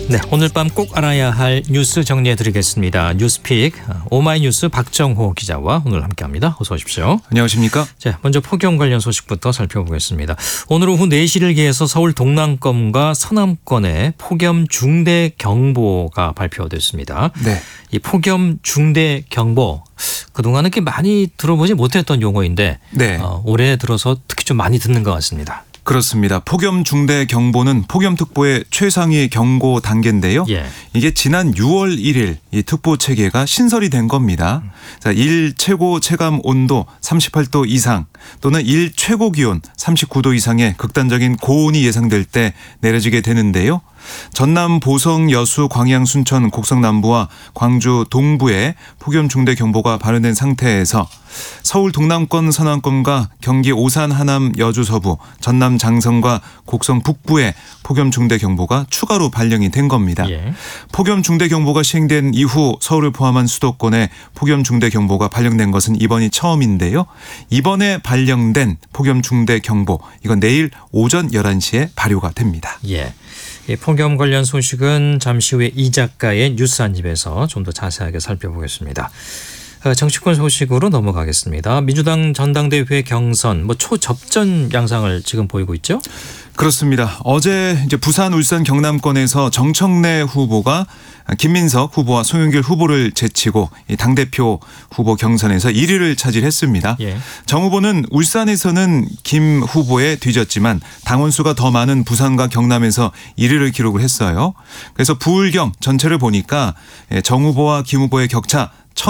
네, 오늘 밤 꼭 알아야 할 뉴스 정리해드리겠습니다. 뉴스픽 오마이뉴스 박정호 기자와 오늘 함께합니다. 어서 오십시오. 안녕하십니까? 자, 먼저 폭염 관련 소식부터 살펴보겠습니다. 오늘 오후 4시를 기해서 서울 동남권과 서남권에 폭염 중대 경보가 발표됐습니다. 네. 이 폭염 중대 경보 그동안은 이렇게 많이 들어보지 못했던 용어인데 네. 올해 들어서 특히 좀 많이 듣는 것 같습니다. 그렇습니다. 폭염 중대 경보는 폭염특보의 최상위 경고 단계인데요. 예. 이게 지난 6월 1일 이 특보 체계가 신설이 된 겁니다. 자, 일 최고 체감 온도 38도 이상 또는 일 최고 기온 39도 이상의 극단적인 고온이 예상될 때 내려지게 되는데요. 전남 보성, 여수, 광양, 순천, 곡성 남부와 광주 동부에 폭염 중대 경보가 발효된 상태에서 서울 동남권, 서남권과 경기 오산, 하남, 여주 서부, 전남 장성과 곡성 북부에 폭염 중대 경보가 추가로 발령이 된 겁니다. 예. 폭염 중대 경보가 시행된 이후 서울을 포함한 수도권에 폭염 중대 경보가 발령된 것은 이번이 처음인데요. 이번에 발령된 폭염 중대 경보 이건 내일 오전 11시에 발효가 됩니다. 예. 이 폭염 관련 소식은 잠시 후에 이 작가의 뉴스 한 집에서 좀 더 자세하게 살펴보겠습니다. 정치권 소식으로 넘어가겠습니다. 민주당 전당대회 경선 초접전 양상을 지금 보이고 있죠? 그렇습니다. 어제 이제 부산, 울산, 경남권에서 정청래 후보가 김민석 후보와 송영길 후보를 제치고 당대표 후보 경선에서 1위를 차지했습니다. 예. 정 후보는 울산에서는 김 후보에 뒤졌지만 당원수가 더 많은 부산과 경남에서 1위를 기록을 했어요. 그래서 부울경 전체를 보니까 정 후보와 김 후보의 격차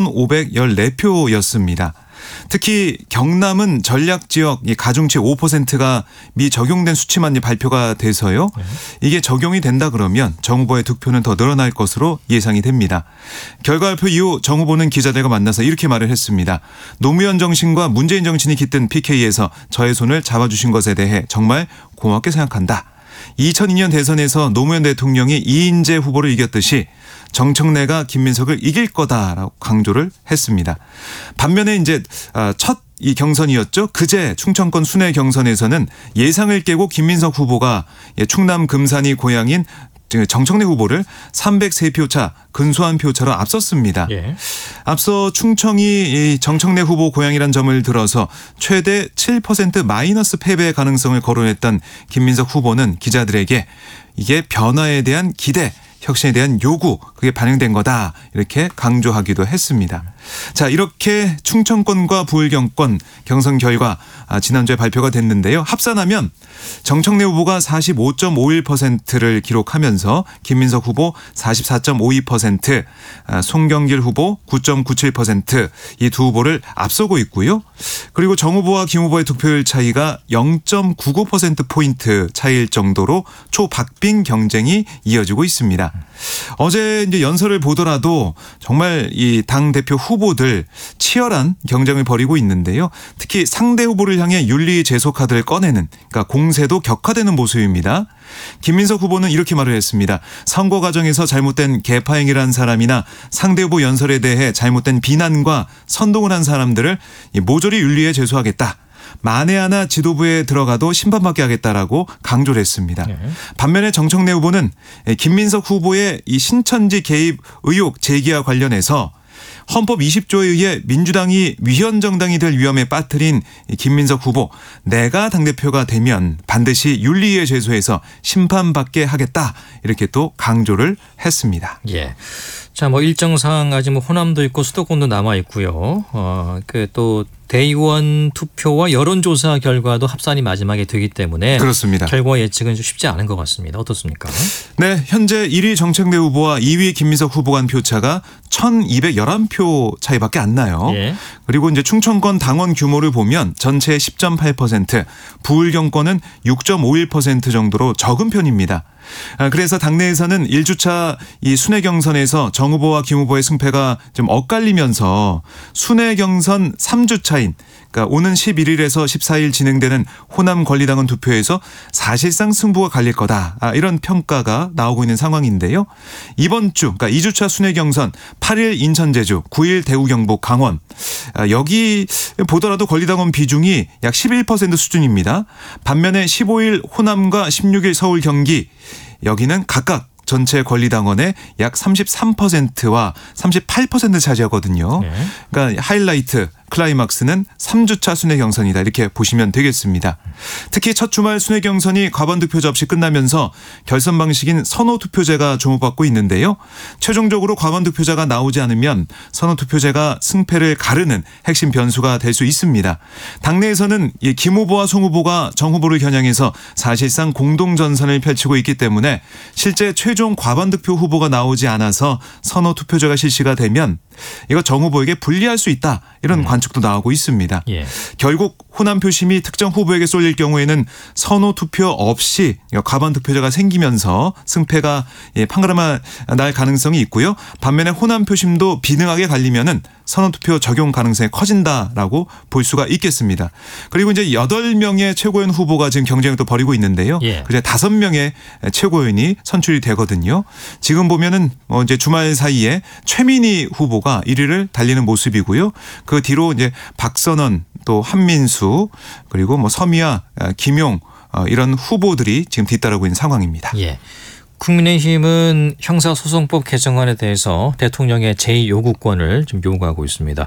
1,514표였습니다. 특히 경남은 전략지역 가중치 5%가 미적용된 수치만 발표가 돼서요. 이게 적용이 된다 그러면 정 후보의 득표는 더 늘어날 것으로 예상이 됩니다. 결과 발표 이후 정 후보는 기자들과 만나서 이렇게 말을 했습니다. 노무현 정신과 문재인 정신이 깃든 PK에서 저의 손을 잡아주신 것에 대해 정말 고맙게 생각한다. 2002년 대선에서 노무현 대통령이 이인재 후보를 이겼듯이 정청래가 김민석을 이길 거다라고 강조를 했습니다. 반면에 이제 첫 이 경선이었죠. 그제 충청권 순회 경선에서는 예상을 깨고 김민석 후보가 충남 금산이 고향인 정청래 후보를 303표 차 근소한 표차로 앞섰습니다. 예. 앞서 충청이 정청래 후보 고향이란 점을 들어서 최대 7% 마이너스 패배 가능성을 거론했던 김민석 후보는 기자들에게 이게 변화에 대한 기대, 혁신에 대한 요구 그게 반영된 거다 이렇게 강조하기도 했습니다. 자, 이렇게 충청권과 부울경권 경선 결과 지난주에 발표가 됐는데요. 합산하면 정청래 후보가 45.51%를 기록하면서 김민석 후보 44.52%, 송경길 후보 9.97% 이 두 후보를 앞서고 있고요. 그리고 정 후보와 김 후보의 득표율 차이가 0.99%포인트 차이일 정도로 초박빙 경쟁이 이어지고 있습니다. 어제 이제 연설을 보더라도 정말 이 당대표 후보들 치열한 경쟁을 벌이고 있는데요. 특히 상대 후보를 향해 윤리 제소 카드를 꺼내는 그러니까 공세도 격화되는 모습입니다. 김민석 후보는 이렇게 말을 했습니다. 선거 과정에서 잘못된 개파 행위를 한 사람이나 상대 후보 연설에 대해 잘못된 비난과 선동을 한 사람들을 모조리 윤리에 제소하겠다. 만에 하나 지도부에 들어가도 심판받게 하겠다라고 강조를 했습니다. 네. 반면에 정청래 후보는 김민석 후보의 이 신천지 개입 의혹 제기와 관련해서 헌법 20조에 의해 민주당이 위헌정당이 될 위험에 빠뜨린 김민석 후보 내가 당대표가 되면 반드시 윤리에 제소해서 심판받게 하겠다 이렇게 또 강조를 했습니다. 예. 자, 일정상 아직 호남도 있고 수도권도 남아 있고요. 또 대의원 투표와 여론조사 결과도 합산이 마지막에 되기 때문에 그렇습니다. 결과 예측은 좀 쉽지 않은 것 같습니다. 어떻습니까? 네, 현재 1위 정청래 후보와 2위 김민석 후보 간 표차가 1,211표 차이밖에 안 나요. 예. 그리고 이제 충청권 당원 규모를 보면 전체의 10.8%, 부울경권은 6.51% 정도로 적은 편입니다. 그래서 당내에서는 1주차 이 순회 경선에서 정 후보와 김 후보의 승패가 좀 엇갈리면서 순회 경선 3주차인 그러니까 오는 11일에서 14일 진행되는 호남 권리당원 투표에서 사실상 승부가 갈릴 거다. 이런 평가가 나오고 있는 상황인데요. 이번 주 그러니까 2주차 순회 경선 8일 인천 제주, 9일 대구 경북 강원 여기 보더라도 권리당원 비중이 약 11% 수준입니다. 반면에 15일 호남과 16일 서울 경기 여기는 각각 전체 권리당원의 약 33%와 38% 차지하거든요. 네. 그러니까 하이라이트 클라이막스는 3주차 순회 경선이다 이렇게 보시면 되겠습니다. 특히 첫 주말 순회 경선이 과반 투표자 없이 끝나면서 결선 방식인 선호 투표제가 주목받고 있는데요. 최종적으로 과반 투표자가 나오지 않으면 선호 투표제가 승패를 가르는 핵심 변수가 될 수 있습니다. 당내에서는 김 후보와 송 후보가 정 후보를 겨냥해서 사실상 공동 전선을 펼치고 있기 때문에 실제 최종 과반 득표 후보가 나오지 않아서 선호 투표제가 실시가 되면 이거 정 후보에게 불리할 수 있다 이런 관측도 나오고 있습니다. 예. 결국 호남 표심이 특정 후보에게 쏠릴 경우에는 선호 투표 없이 과반 득표자가 생기면서 승패가 판가름한 날 가능성이 있고요. 반면에 호남 표심도 비등하게 갈리면은 선호 투표 적용 가능성이 커진다라고 볼 수가 있겠습니다. 그리고 이제 8명의 최고위원 후보가 지금 경쟁을 또 벌이고 있는데요. 예. 그제 5명의 최고위원이 선출이 되거든요. 지금 보면은 이제 주말 사이에 최민희 후보가 1위를 달리는 모습이고요. 그 뒤로 이제 박선원 또 한민수 그리고 서미아, 김용 이런 후보들이 지금 뒤따르고 있는 상황입니다. 예. 국민의힘은 형사소송법 개정안에 대해서 대통령의 제2요구권을 좀 요구하고 있습니다.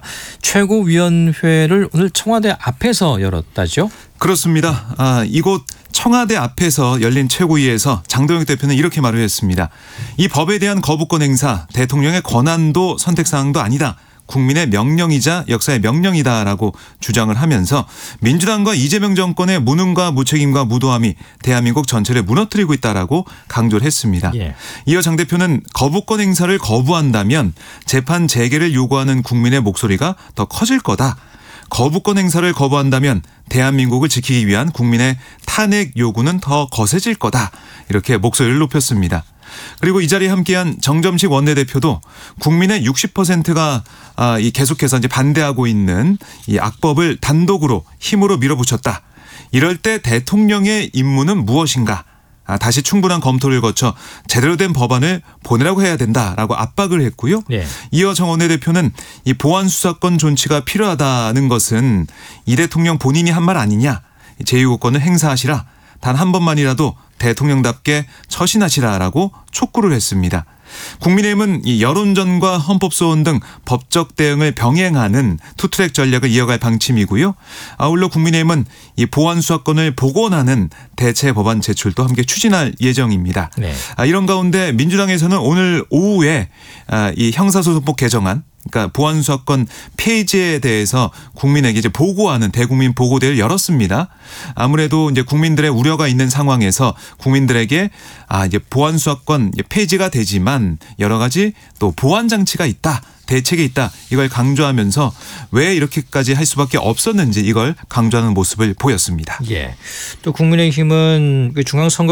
최고위원회를 오늘 청와대 앞에서 열었다죠? 그렇습니다. 이곳 청와대 앞에서 열린 최고위에서 장도영 대표는 이렇게 말을 했습니다. 이 법에 대한 거부권 행사 대통령의 권한도 선택사항도 아니다. 국민의 명령이자 역사의 명령이다라고 주장을 하면서 민주당과 이재명 정권의 무능과 무책임과 무도함이 대한민국 전체를 무너뜨리고 있다라고 강조를 했습니다. 예. 이어 장 대표는 거부권 행사를 거부한다면 재판 재개를 요구하는 국민의 목소리가 더 커질 거다. 거부권 행사를 거부한다면 대한민국을 지키기 위한 국민의 탄핵 요구는 더 거세질 거다. 이렇게 목소리를 높였습니다. 그리고 이 자리에 함께한 정점식 원내대표도 국민의 60%가 계속해서 이제 반대하고 있는 이 악법을 단독으로 힘으로 밀어붙였다. 이럴 때 대통령의 임무는 무엇인가? 다시 충분한 검토를 거쳐 제대로 된 법안을 보내라고 해야 된다라고 압박을 했고요. 네. 이어 정 원내대표는 이 보안 수사권 존치가 필요하다는 것은 이 대통령 본인이 한 말 아니냐. 제2요구권을 행사하시라. 단 한 번만이라도 대통령답게 처신하시라라고 촉구를 했습니다. 국민의힘은 이 여론전과 헌법소원 등 법적 대응을 병행하는 투트랙 전략을 이어갈 방침이고요. 아울러 국민의힘은 이 보안 수사권을 복원하는 대체 법안 제출도 함께 추진할 예정입니다. 네. 이런 가운데 민주당에서는 오늘 오후에 이 형사소송법 개정안 그러니까 보안 수사권 폐지에 대해서 국민에게 이제 보고하는 대국민 보고대를 열었습니다. 아무래도 이제 국민들의 우려가 있는 상황에서 국민들에게 이제 보안 수사권 폐지가 되지만 여러 가지 또 보안 장치가 있다. 대책이 있다. 이걸 강조하면서 왜 이렇게까지 할 수밖에 없었는지 이걸 강조하는 모습을 보였습니다. 예. 또 국민의힘은 그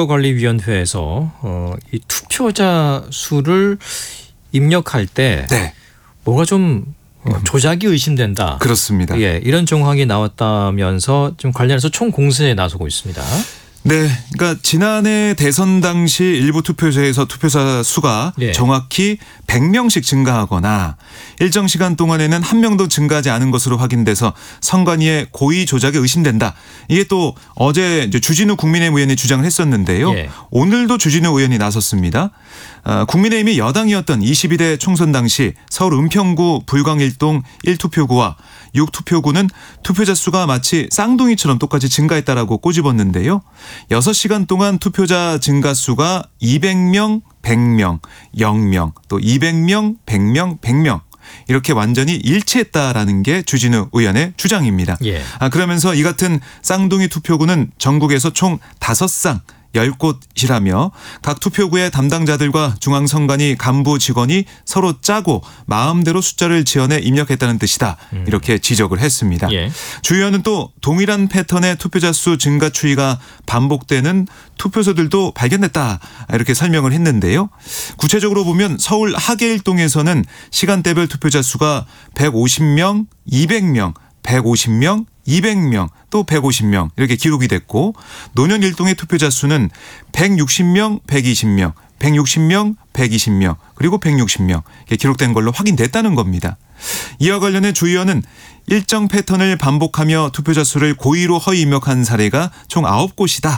중앙선거관리위원회에서 이 투표자 수를 입력할 때 네. 뭐가 좀 조작이 의심된다. 그렇습니다. 예, 이런 정황이 나왔다면서 좀 관련해서 총공세에 나서고 있습니다. 네, 그러니까 지난해 대선 당시 일부 투표소에서 투표자 수가 네. 정확히 100명씩 증가하거나 일정 시간 동안에는 한 명도 증가하지 않은 것으로 확인돼서 선관위의 고의 조작이 의심된다. 이게 또 어제 주진우 국민의힘 의원이 주장을 했었는데요. 예. 오늘도 주진우 의원이 나섰습니다. 국민의힘이 여당이었던 22대 총선 당시 서울 은평구 불광일동 1투표구와 6투표구는 투표자 수가 마치 쌍둥이처럼 똑같이 증가했다라고 꼬집었는데요. 6시간 동안 투표자 증가 수가 200명, 100명, 0명, 또 200명, 100명, 100명. 이렇게 완전히 일치했다라는 게 주진우 의원의 주장입니다. 예. 그러면서 이 같은 쌍둥이 투표구는 전국에서 총 5쌍 10곳이라며 각 투표구의 담당자들과 중앙선관위 간부 직원이 서로 짜고 마음대로 숫자를 지어내 입력했다는 뜻이다. 이렇게 지적을 했습니다. 예. 주 의원은 또 동일한 패턴의 투표자 수 증가 추이가 반복되는 투표소들도 발견됐다. 이렇게 설명을 했는데요. 구체적으로 보면 서울 하계일동에서는 시간대별 투표자 수가 150명, 200명, 150명, 200명 또 150명 이렇게 기록이 됐고 논현일동의 투표자 수는 160명, 120명, 160명, 120명 그리고 160명 이렇게 기록된 걸로 확인됐다는 겁니다. 이와 관련해 주 의원은 일정 패턴을 반복하며 투표자 수를 고의로 허위 입력한 사례가 총 9곳이다.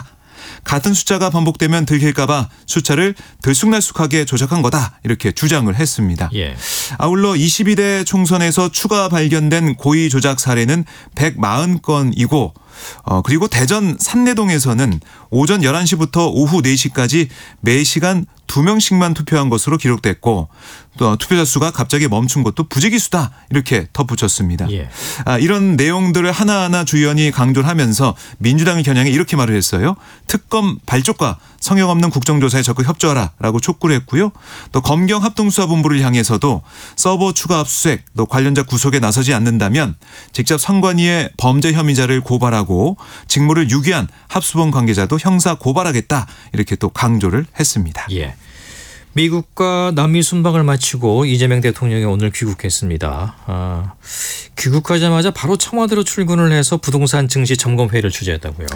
같은 숫자가 반복되면 들킬까봐 숫자를 들쑥날쑥하게 조작한 거다 이렇게 주장을 했습니다. 예. 아울러 22대 총선에서 추가 발견된 고의 조작 사례는 140건이고 그리고 대전 산내동에서는 오전 11시부터 오후 4시까지 매시간 2명씩만 투표한 것으로 기록됐고 또 투표자 수가 갑자기 멈춘 것도 부지기수다 이렇게 덧붙였습니다. 예. 이런 내용들을 하나하나 주 의원이 강조를 하면서 민주당의 겨냥에 이렇게 말을 했어요. 특검 발족과 성역 없는 국정조사에 적극 협조하라라고 촉구를 했고요. 또 검경 합동수사본부를 향해서도 서버 추가 압수수색 또 관련자 구속에 나서지 않는다면 직접 선관위의 범죄 혐의자를 고발하고 직무를 유기한 합수본 관계자도 형사 고발하겠다 이렇게 또 강조를 했습니다. 예. 미국과 남미 순방을 마치고 이재명 대통령이 오늘 귀국했습니다. 귀국하자마자 바로 청와대로 출근을 해서 부동산 증시 점검회의를 주재했다고요?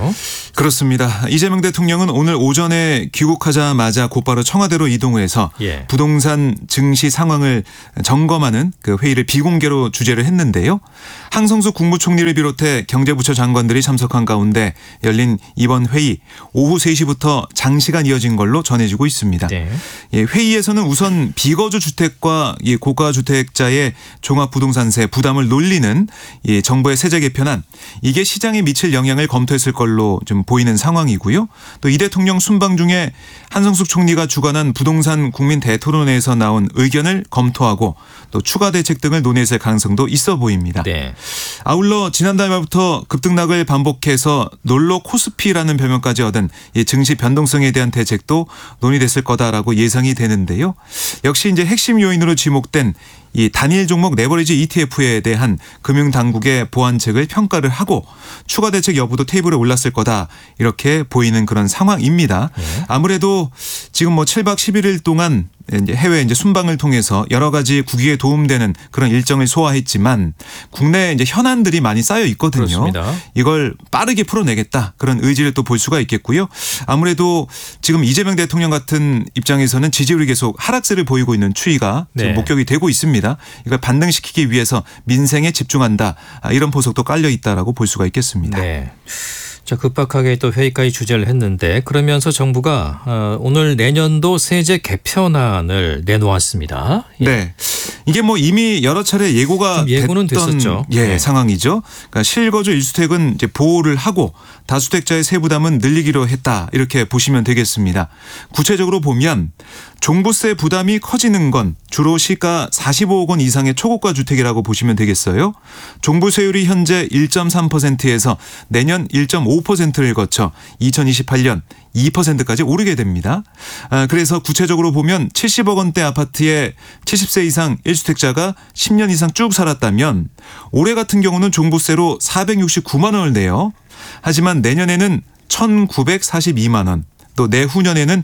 그렇습니다. 이재명 대통령은 오늘 오전에 귀국하자마자 곧바로 청와대로 이동을 해서 예. 부동산 증시 상황을 점검하는 그 회의를 비공개로 주재를 했는데요. 항성수 국무총리를 비롯해 경제부처 장관들이 참석한 가운데 열린 이번 회의 오후 3시부터 장시간 이어진 걸로 전해지고 있습니다. 네. 예, 회의에서는 우선 비거주 주택과 이 고가 주택자의 종합부동산세 부담을 놀리는 이 정부의 세제 개편안 이게 시장에 미칠 영향을 검토했을 걸로 좀 보이는 상황이고요. 또 이 대통령 순방 중에 한성숙 총리가 주관한 부동산 국민 대토론회에서 나온 의견을 검토하고 또 추가 대책 등을 논의했을 가능성도 있어 보입니다. 네. 아울러 지난달 말부터 급등락을 반복해서 놀러 코스피라는 별명까지 얻은 이 증시 변동성에 대한 대책도 논의됐을 거다라고 예상이 되는데요. 역시 이제 핵심 요인으로 지목된 이 단일 종목 레버리지 ETF에 대한 금융당국의 보완책을 평가를 하고 추가 대책 여부도 테이블에 올랐을 거다 이렇게 보이는 그런 상황입니다. 아무래도 지금 7박 11일 동안 이제 해외 이제 순방을 통해서 여러 가지 국익에 도움되는 그런 일정을 소화했지만 국내에 이제 현안들이 많이 쌓여 있거든요. 그렇습니다. 이걸 빠르게 풀어내겠다 그런 의지를 또 볼 수가 있겠고요. 아무래도 지금 이재명 대통령 같은 입장에서는 지지율이 계속 하락세를 보이고 있는 추이가 지금 네. 목격이 되고 있습니다. 이걸 반등시키기 위해서 민생에 집중한다 이런 보석도 깔려 있다라고 볼 수가 있겠습니다. 네. 자, 급박하게 또 회의까지 주재를 했는데 그러면서 정부가 오늘 내년도 세제 개편안을 내놓았습니다. 예. 네. 이게 이미 여러 차례 예고가 예고는 됐던 됐었죠. 네. 상황이죠. 그러니까 실거주 1주택은 이제 보호를 하고 다주택자의 세부담은 늘리기로 했다. 이렇게 보시면 되겠습니다. 구체적으로 보면 종부세 부담이 커지는 건 주로 시가 45억 원 이상의 초고가 주택이라고 보시면 되겠어요. 종부세율이 현재 1.3%에서 내년 1.5%를 거쳐 2028년 2%까지 오르게 됩니다. 그래서 구체적으로 보면 70억 원대 아파트에 70세 이상 1주택자가 10년 이상 쭉 살았다면 올해 같은 경우는 종부세로 469만 원을 내요. 하지만 내년에는 1,942만 원. 또 내후년에는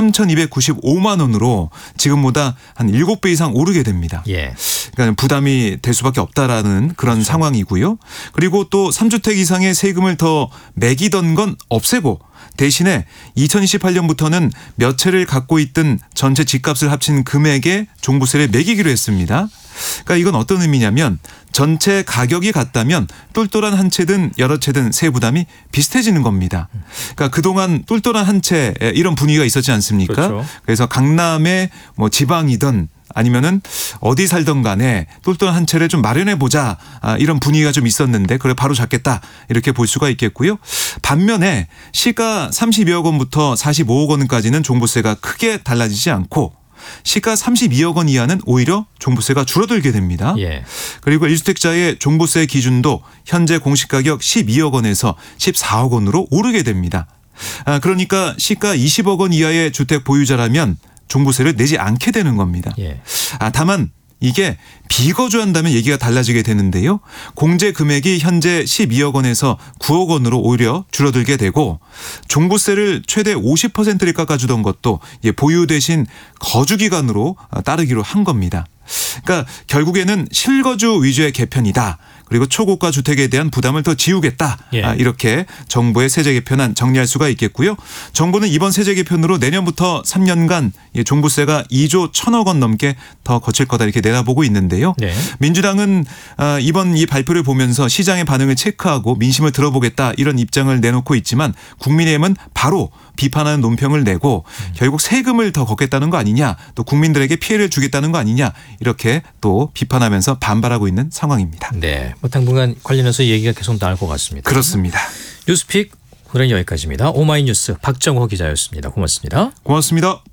3,295만 원으로 지금보다 한 7배 이상 오르게 됩니다. 예. 그러니까 부담이 될 수밖에 없다라는 그런 상황이고요. 그리고 또 3주택 이상의 세금을 더 매기던 건 없애고 대신에 2028년부터는 몇 채를 갖고 있던 전체 집값을 합친 금액에 종부세를 매기기로 했습니다. 그러니까 이건 어떤 의미냐면 전체 가격이 같다면 똘똘한 한 채든 여러 채든 세부담이 비슷해지는 겁니다. 그러니까 그동안 똘똘한 한 채 이런 분위기가 있었지 않습니까? 그렇죠. 그래서 강남의 지방이든 아니면은 어디 살던 간에 똘똘한 한 채를 좀 마련해 보자 이런 분위기가 좀 있었는데 그걸 바로 잡겠다 이렇게 볼 수가 있겠고요. 반면에 시가 32억 원부터 45억 원까지는 종부세가 크게 달라지지 않고 시가 32억 원 이하는 오히려 종부세가 줄어들게 됩니다. 예. 그리고 1주택자의 종부세 기준도 현재 공시가격 12억 원에서 14억 원으로 오르게 됩니다. 그러니까 시가 20억 원 이하의 주택 보유자라면 종부세를 내지 않게 되는 겁니다. 예. 다만 이게 비거주한다면 얘기가 달라지게 되는데요. 공제 금액이 현재 12억 원에서 9억 원으로 오히려 줄어들게 되고 종부세를 최대 50%를 깎아주던 것도 보유 대신 거주 기간으로 따르기로 한 겁니다. 그러니까 결국에는 실거주 위주의 개편이다. 그리고 초고가 주택에 대한 부담을 더 지우겠다. 예. 이렇게 정부의 세제 개편안 정리할 수가 있겠고요. 정부는 이번 세제 개편으로 내년부터 3년간 이 종부세가 2조 1천억 원 넘게 더 거칠 거다 이렇게 내다보고 있는데요. 네. 민주당은 이번 이 발표를 보면서 시장의 반응을 체크하고 민심을 들어보겠다 이런 입장을 내놓고 있지만 국민의힘은 바로 비판하는 논평을 내고 결국 세금을 더 걷겠다는 거 아니냐, 또 국민들에게 피해를 주겠다는 거 아니냐 이렇게 또 비판하면서 반발하고 있는 상황입니다. 네, 뭐 당분간 관련해서 얘기가 계속 나올 것 같습니다. 그렇습니다. 뉴스픽 오늘은 여기까지입니다. 오마이뉴스 박정호 기자였습니다. 고맙습니다. 고맙습니다.